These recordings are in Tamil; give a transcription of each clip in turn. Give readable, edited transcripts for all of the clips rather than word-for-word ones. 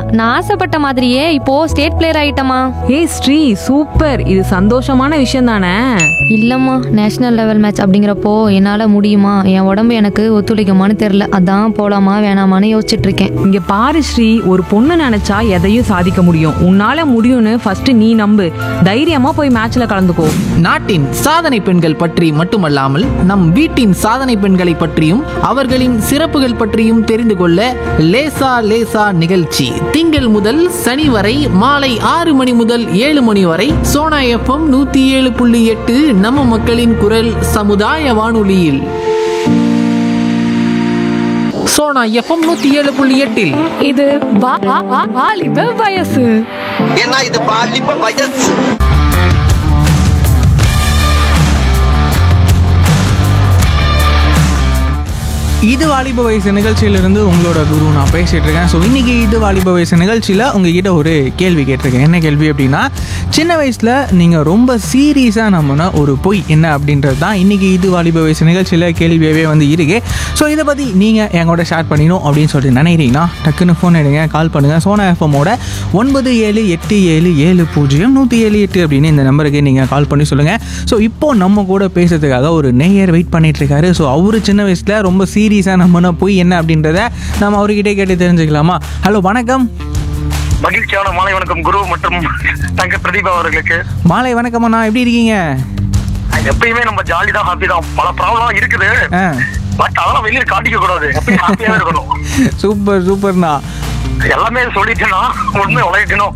நான் ஆசைப்பட்ட மாதிரியே இப்போ ஸ்டேட் பிளேயர் ஆயிட்டமா. ஏய் ஸ்ரீ, சூப்பர். இது சந்தோஷமான விஷயம் தானே? இல்லம்மா, நேஷனல் லெவல் மேட்ச் அப்படிங்கிறப்போ என்னால முடியுமா, என் உடம்பு எனக்கு ஒத்துழைக்குமான்னு தெரியல. அதான் போலாமா வேணாமான்னு யோசிச்சுட்டு இருக்கேன். இங்க பாரு ஸ்ரீ, ஒரு பொண்ணு நினைச்சா எதையும் சாதிக்க முடியும். உன்னால முடியும்னு ஃபர்ஸ்ட் நீ நம்பு. தைரியமா போய் மேட்ச்ல கலந்துக்கோ. நாட்டின் சாதனை பெண்கள் பற்றி மட்டுமல்லாமல் நம் வீட்டின் சாதனை பெண்களை பற்றியும் அவர்களின் சிறப்புகள் பற்றியும் தெரிந்து கொள்ள லேசா லேசா நிகழ்ச்சி திங்கள் முதல் சனி வரை மாலை 6 மணி முதல் 7 மணி வரை சோனா FM 107.8 நம்ம மக்களின் குரல் சமுதாய வானொலியில். சோனா FM 107.8 இது வாலிப வயசு. ஏன்னா இது பாலிப்ப வயசு. இது வாலிப வயசு நிகழ்ச்சியிலிருந்து உங்களோட குரு நான் பேசிகிட்டு இருக்கேன். ஸோ இன்றைக்கி இது வாலிப வயசு நிகழ்ச்சியில் உங்ககிட்ட ஒரு கேள்வி கேட்டிருக்கேன். என்ன கேள்வி அப்படின்னா, சின்ன வயசில் நீங்கள் ரொம்ப சீரியஸாக நம்பின ஒரு பொய் என்ன அப்படின்றது தான் இன்றைக்கி இது வாலிப வயசு நிகழ்ச்சியில் கேள்வியாகவே வந்து இருக்கு. ஸோ இதை பற்றி நீங்கள் எங்களோட ஷேர் பண்ணிடணும் அப்படின்னு சொல்லிட்டு நினைக்கிறீங்கன்னா டக்குன்னு ஃபோன் எடுங்க, கால் பண்ணுங்கள். சோனா எஃப்எம்மோட 9787700178 அப்படின்னு இந்த நம்பருக்கு நீங்கள் கால் பண்ணி சொல்லுங்கள். ஸோ இப்போது நம்ம கூட பேசுறதுக்காக ஒரு நேயர் வெயிட் பண்ணிகிட்ருக்காரு. ஸோ அவர் சின்ன வயசில் ரொம்ப சீரியஸாக நம்ம போய் என்ன அப்படின்றத நம்ம அவர்கிட்டே கேட்டு தெரிஞ்சுக்கலாமா? ஹலோ, வணக்கம். மகிழ்ச்சியான மாலை வணக்கம் குரு மற்றும் தங்க பிரதீபா அவர்களுக்கு. மாலை வணக்கம்ண்ணா, எப்படி இருக்கீங்க? எப்பயுமே நம்ம ஜாலி தான், ஹாப்பி தான். பல ப்ராப்ளம் இருக்குது, பட் அதெல்லாம் வெளியே காட்டிக்க கூடாது. எப்பயும் ஹாப்பியாவே இருக்கணும். சூப்பர் சூப்பர்ண்ணா. எல்லாமே சொல்லிட்டேன்னா உண்மை உழைக்கணும்.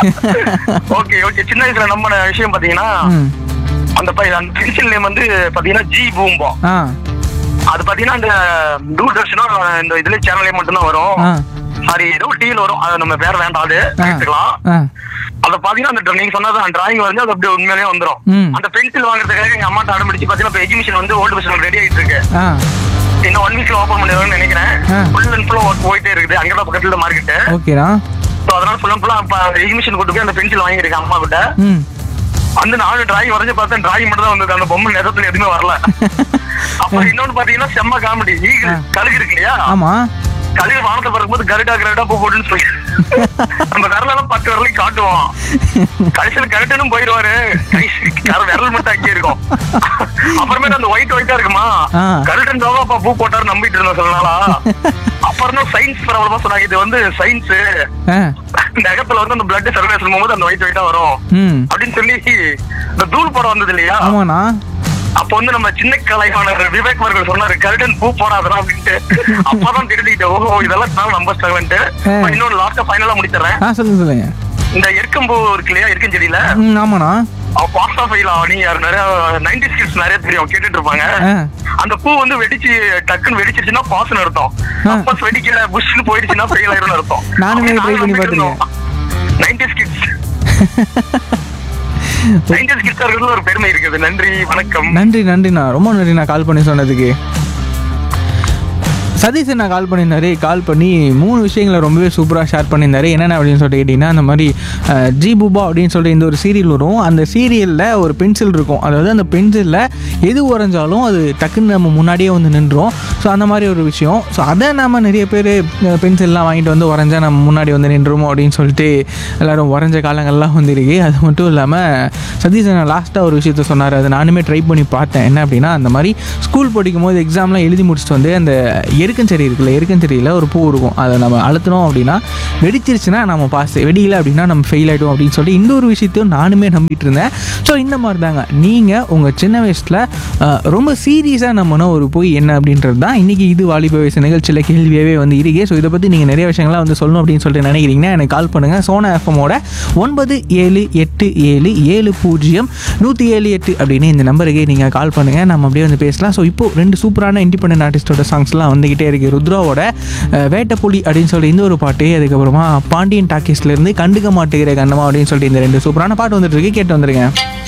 Okay okay. சின்ன வயசுல நம்ம விஷயம் பாத்தீங்கன்னா, அந்த பென்சில் நேம் வந்து பாத்தீங்கன்னா ஜி பூம்பா. அது பாத்தீங்கன்னா இந்த தூர்தர்ஷனும் இந்த இதுல சேனல்ல மட்டும் தான் வரும். சாரி, ஏதோ டிவில வரும். அது நம்ம பேர் வேண்டாம், அது எடுத்துக்கலாம். அத பாத்தீங்கன்னா அந்த நீங்க சொன்னது அந்த டிராயிங் வந்து அது அப்படியே உண்மையிலேயே வந்துடும். அந்த பென்சில் வாங்குறதுக்காக எங்க அம்மாட்ட அடம்பிடிச்சு பாத்தீங்கன்னா எஜுகேஷன் வந்து ஓல்டு பஸ் ரெடி ஆயிட்டு இருக்கு. இன்னும் 1 வீக்ல ஓபன் பண்ணிடுவாங்கன்னு நினைக்கிறேன். ஃபுல் அண்ட் ஃபுல்லா ஒர்க் போயிட்டே இருக்குது. அங்கதான் பக்கத்துல மார்க்கெட். ஓகேடா. சோ அதனால ஃபுல் அண்ட் ஃபுல்லா எஜுகேஷன் கொண்டு போய் அந்த பென்சில் வாங்கியிருக்கேன் அம்மா கிட்ட. அந்த 4 டிராயிங் வரைஞ்சு பார்த்தேன். டிராயிங் மட்டும் தான் வந்தது, அந்த பொம்மை நேரத்துல எதுவுமே வரல. அப்புறம் இன்னொன்னு பாத்தீங்கன்னா செம்ம காமெடி. கழுகு இருக்கு இல்லையா? ஆமா. கழுகு வானத்தை பறக்கும்போது கருடா கருடா பூ போட்டுன்னு சொல்லி நம்ம விரலாம் 10 விரலையும் காட்டுவோம். கடைசியில் கருட்டுன்னு போயிடுவாரு. விரல் மட்டும் அங்கே இருக்கும். அப்புறமேட்டு அந்த ஒயிட்டா இருக்குமா, கருட்டன் தான் அப்பா பூ போட்டாரு நம்பிட்டு இருந்தோம் சில நாளா. அப்புறம் தான் சயின்ஸ் ப்ராப்ளமா சொன்னாங்க. இது வந்து சயின்ஸ், நகத்துல வந்து அந்த பிளட் சர்க்குலேஷன் போகும்போது அந்த ஒயிட்டா வரும் அப்படின்னு சொல்லி இந்த தூள் படம் வந்தது இல்லையா? அப்ப வந்து நம்ம சின்ன கலைவாணர் விவேக் அவர்கள் சொன்னாரு கருடன் பூ போடாதா அப்படின்ட்டு. அப்பதான் தெரிஞ்சுக்கிட்டேன், ஓஹோ இதெல்லாம் நம்ம ஸ்ட்ரகிள்ன்ட்டு. இன்னொன்னு லாஸ்டா ஃபைனலா முடிச்சிடறேன். சொல்லுங்க. இந்த எருக்கம்பூ இருக்கு இல்லையா, எருக்கம் செடியில. ஆமாண்ணா. பாஸ்டா ஃபைல் ஆனி யாரு நிறைய 90s கிட்ஸ் நிறைய தெரியும், கேட்டுட்டு இருப்பாங்க. அந்த பூ வந்து வெடிச்சு டக்குன்னு வெடிச்சிருச்சுன்னா பாஸ்னு அர்த்தம். அப்ப வெடிக்கல புஷ்னு போயிடுச்சுன்னா ஃபெயில் ஆயிரும்னு அர்த்தம். நானுமே ட்ரை பண்ணி பாத்துறேன். 90s கிட்ஸ் 90s கிட்ஸ் ஒரு பெருமை இருக்குது. நன்றி, வணக்கம். நன்றிண்ணா, ரொம்ப நன்றிண்ணா கால் பண்ணி சொன்னதுக்கு. சதீஷ் நான் கால் பண்ணியிருந்தாரு. கால் பண்ணி 3 விஷயங்களை ரொம்பவே சூப்பராக ஷேர் பண்ணியிருந்தாரு. என்னென்ன அப்படின்னு சொல்லிட்டு கேட்டிங்கன்னா, அந்த மாதிரி ஜி பூபா அப்படின்னு சொல்லிட்டு இந்த ஒரு சீரியல் வரும். அந்த சீரியலில் ஒரு பென்சில் இருக்கும். அதாவது அந்த பென்சிலில் எது உரைஞ்சாலும் அது டக்குன்னு நம்ம முன்னாடியே வந்து நின்றோம். ஸோ அந்த மாதிரி ஒரு விஷயம். ஸோ அதை நம்ம நிறைய பேர் பென்சில்லாம் வாங்கிட்டு வந்து உரைஞ்சா நம்ம முன்னாடி வந்து நின்றுமோ அப்படின்னு சொல்லிட்டு எல்லோரும் உரைஞ்ச காலங்கள்லாம் வந்துருக்கு. அது மட்டும் இல்லாமல் சதீஷ் நான் லாஸ்ட்டாக ஒரு விஷயத்த சொன்னார். அதை நானுமே ட்ரை பண்ணி பார்த்தேன். என்ன அப்படின்னா, அந்த மாதிரி ஸ்கூல் படிக்கும் போது எக்ஸாம்லாம் எழுதி முடிச்சுட்டு வந்து அந்த எருக்கஞ்செடி இருக்குல்ல, எருக்கஞ்செடியில் ஒரு பூ இருக்கும். அதை நம்ம அழுத்தினோம் அப்படின்னா வெடிச்சிருச்சுன்னா நம்ம பாஸ், வெடிக்கல அப்படின்னா நம்ம ஃபெயில் ஆகிடும் அப்படின்னு சொல்லி இந்த ஒரு விஷயத்தையும் நானுமே நம்பிட்டு இருந்தேன். ஸோ இந்த மாதிரி தாங்க நீங்கள் உங்கள் சின்ன வயசில் ரொம்ப சீரியஸாக நம்பின ஒரு பொய் என்ன அப்படின்றது தான் இன்றைக்கி இது வாலிப வயசு நிகழ்ச்சியில் கேள்வியாகவே வந்து இருக்கு. ஸோ இதை பற்றி நீங்கள் நிறைய விஷயங்கள்லாம் வந்து சொல்லணும் அப்படின்னு சொல்லிட்டு நினைக்கிறீங்கன்னா எனக்கு கால் பண்ணுங்கள். சோனா எஃப்எம்மோட 9787700178 அப்படின்னு இந்த நம்பருக்கு நீங்கள் கால் பண்ணுங்கள். நம்ம அப்படியே வந்து பேசலாம். ஸோ இப்போது 2 சூப்பரான இண்டிபெண்டன்ட் ஆர்டிஸ்டோட சாங்ஸ்லாம் வந்துக்கிட்டே இருக்குது. ருத்ராவோட வேட்டப்புலி அப்படின்னு சொல்லி இந்த ஒரு பாட்டு, அதுக்கப்புறமா பாண்டியன் டாக்கீஸ்லேருந்து கண்டுக்க மாட்டேங்கிற கண்ணமா அப்படின்னு சொல்லிட்டு இந்த 2 சூப்பரான பாட்டு வந்துட்டு இருக்கு. கேட்டு வந்துருங்க.